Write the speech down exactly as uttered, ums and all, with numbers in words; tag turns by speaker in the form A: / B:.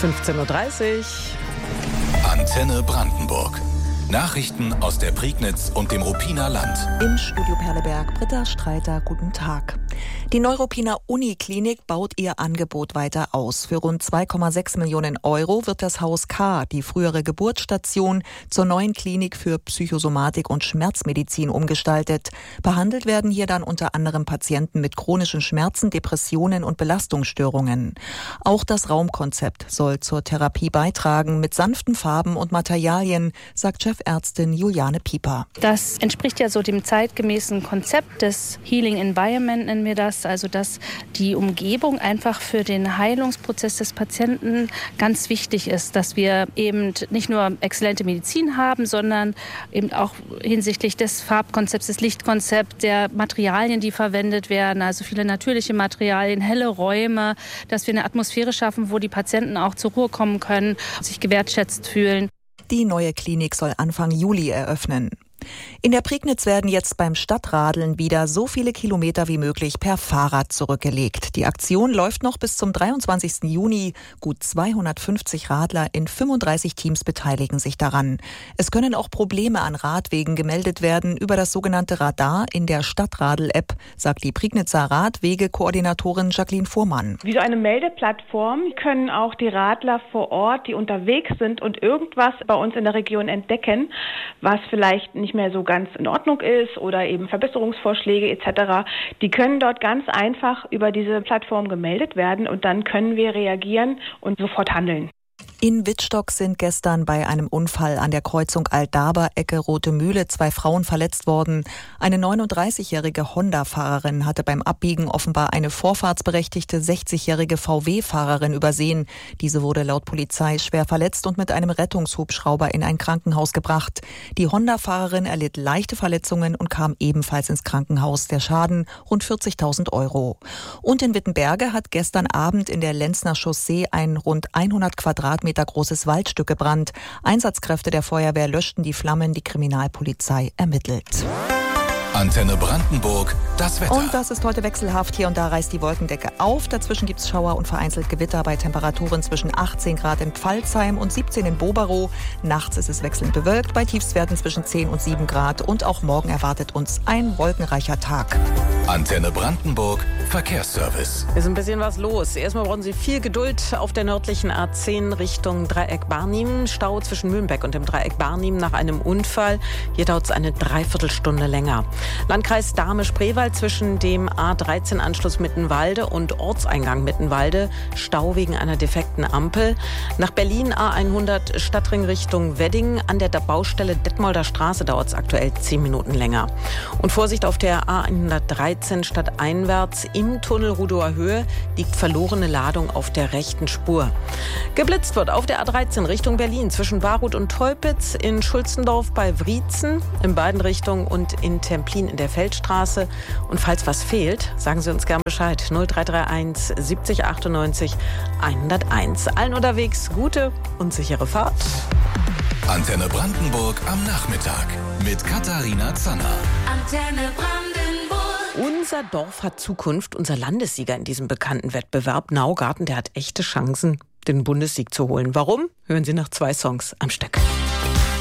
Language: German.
A: fünfzehn Uhr dreißig.
B: Antenne Brandenburg. Nachrichten aus der Prignitz und dem Ruppiner Land.
C: Im Studio Perleberg, Britta Streiter, guten Tag. Die Neuruppiner Uniklinik baut ihr Angebot weiter aus. Für rund zwei Komma sechs Millionen Euro wird das Haus K, die frühere Geburtsstation, zur neuen Klinik für Psychosomatik und Schmerzmedizin umgestaltet. Behandelt werden hier dann unter anderem Patienten mit chronischen Schmerzen, Depressionen und Belastungsstörungen. Auch das Raumkonzept soll zur Therapie beitragen, mit sanften Farben und Materialien, sagt Chefärztin Juliane Pieper.
D: Das entspricht ja so dem zeitgemäßen Konzept des Healing Environment, nennen wir das. Also dass die Umgebung einfach für den Heilungsprozess des Patienten ganz wichtig ist. Dass wir eben nicht nur exzellente Medizin haben, sondern eben auch hinsichtlich des Farbkonzepts, des Lichtkonzepts, der Materialien, die verwendet werden. Also viele natürliche Materialien, helle Räume, dass wir eine Atmosphäre schaffen, wo die Patienten auch zur Ruhe kommen können, sich gewertschätzt fühlen.
C: Die neue Klinik soll Anfang Juli eröffnen. In der Prignitz werden jetzt beim Stadtradeln wieder so viele Kilometer wie möglich per Fahrrad zurückgelegt. Die Aktion läuft noch bis zum dreiundzwanzigsten Juni. Gut zweihundertfünfzig Radler in fünfunddreißig Teams beteiligen sich daran. Es können auch Probleme an Radwegen gemeldet werden über das sogenannte Radar in der Stadtradel-App, sagt die Prignitzer Radwegekoordinatorin Jacqueline Fuhrmann.
E: Wie so eine Meldeplattform können auch die Radler vor Ort, die unterwegs sind und irgendwas bei uns in der Region entdecken, was vielleicht nicht mehr so ganz in Ordnung ist oder eben Verbesserungsvorschläge et cetera, die können dort ganz einfach über diese Plattform gemeldet werden und dann können wir reagieren und sofort handeln.
C: In Wittstock sind gestern bei einem Unfall an der Kreuzung Altdaber-Ecke Rote Mühle zwei Frauen verletzt worden. Eine neununddreißigjährige Honda-Fahrerin hatte beim Abbiegen offenbar eine vorfahrtsberechtigte sechzigjährige V W-Fahrerin übersehen. Diese wurde laut Polizei schwer verletzt und mit einem Rettungshubschrauber in ein Krankenhaus gebracht. Die Honda-Fahrerin erlitt leichte Verletzungen und kam ebenfalls ins Krankenhaus. Der Schaden rund vierzigtausend Euro. Und in Wittenberge hat gestern Abend in der Lenzner Chaussee ein rund hundert Quadratmeter großes Waldstück gebrannt. Einsatzkräfte der Feuerwehr löschten die Flammen, die Kriminalpolizei ermittelt.
B: Antenne Brandenburg, das Wetter.
C: Und das ist heute wechselhaft. Hier und da reißt die Wolkendecke auf. Dazwischen gibt es Schauer und vereinzelt Gewitter bei Temperaturen zwischen achtzehn Grad in Pfalzheim und siebzehn in Boberow. Nachts ist es wechselnd bewölkt bei Tiefstwerten zwischen zehn und sieben Grad. Und auch morgen erwartet uns ein wolkenreicher Tag.
B: Antenne Brandenburg, Verkehrsservice.
A: Ist ein bisschen was los. Erstmal brauchen Sie viel Geduld auf der nördlichen A zehn Richtung Dreieck Barnim. Stau zwischen Mühlenbeck und dem Dreieck Barnim nach einem Unfall. Hier dauert es eine Dreiviertelstunde länger. Landkreis Dahme-Spreewald zwischen dem A dreizehn Anschluss Mittenwalde und Ortseingang Mittenwalde. Stau wegen einer defekten Ampel. Nach Berlin A hundert Stadtring Richtung Wedding. An der Baustelle Detmolder Straße dauert es aktuell zehn Minuten länger. Und Vorsicht auf der A hundertdreizehn stadteinwärts im Tunnel Rudower Höhe liegt verlorene Ladung auf der rechten Spur. Geblitzt wird auf der A dreizehn Richtung Berlin zwischen Baruth und Teupitz, in Schulzendorf bei Wriezen, in beiden Richtungen und in Templin in der Feldstraße. Und falls was fehlt, sagen Sie uns gern Bescheid. null drei drei eins siebzig achtundneunzig hunderteins. Allen unterwegs gute und sichere Fahrt.
B: Antenne Brandenburg am Nachmittag mit Katharina Zanner.
F: Antenne Brandenburg.
A: Unser Dorf hat Zukunft. Unser Landessieger in diesem bekannten Wettbewerb, Naugarten, der hat echte Chancen, den Bundessieg zu holen. Warum? Hören Sie nach zwei Songs am Stück.